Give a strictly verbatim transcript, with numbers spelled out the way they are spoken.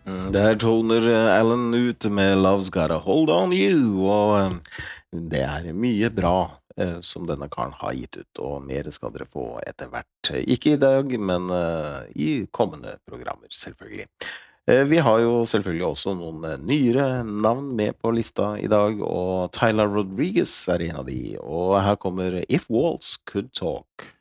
Mm, Der toner eh, Alan ut med Love's Gotta Hold On You, og eh, det er mye bra eh, som denne karen har gitt ut, og mer skal dere få etter hvert. Ikke i dag, men eh, i kommende programmer, selvfølgelig. Eh, Vi har jo selvfølgelig også noen eh, nyere navn med på lista i dag, og Tyler Rodriguez er en av de, og her kommer If Walls Could Talk.